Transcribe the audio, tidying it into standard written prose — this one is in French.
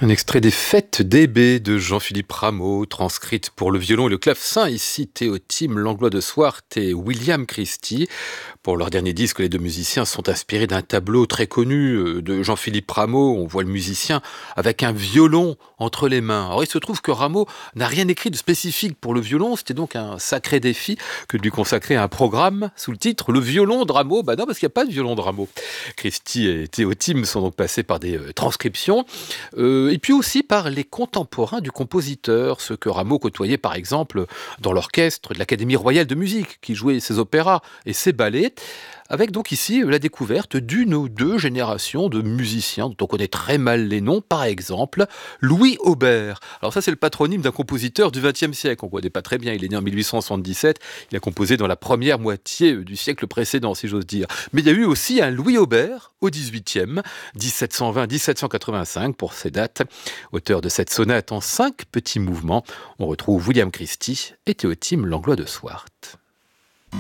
Un extrait des Fêtes d'Hébé de Jean-Philippe Rameau, transcrite pour le violon et le clavecin, ici Théotime Langlois de Swart et William Christie. Pour leur dernier disque, les deux musiciens sont inspirés d'un tableau très connu de Jean-Philippe Rameau. On voit le musicien avec un violon entre les mains. Alors il se trouve que Rameau n'a rien écrit de spécifique pour le violon, c'était donc un sacré défi que de lui consacrer un programme sous le titre « Le violon de Rameau ». Bah non, parce qu'il n'y a pas de violon de Rameau. Christie et Théotime sont donc passés par des transcriptions. Et puis aussi par les contemporains du compositeur, ceux que Rameau côtoyait par exemple dans l'orchestre de l'Académie royale de musique, qui jouait ses opéras et ses ballets, avec donc ici la découverte d'une ou deux générations de musiciens dont on connaît très mal les noms, par exemple Louis Aubert. Alors ça c'est le patronyme d'un compositeur du XXe siècle, on ne connaît pas très bien, il est né en 1877, il a composé dans la première moitié du siècle précédent si j'ose dire. Mais il y a eu aussi un Louis Aubert au XVIIIe, 1720-1785 pour ces dates. Auteur de cette sonate en 5 petits mouvements, on retrouve William Christie et Théotime Langlois de Swart.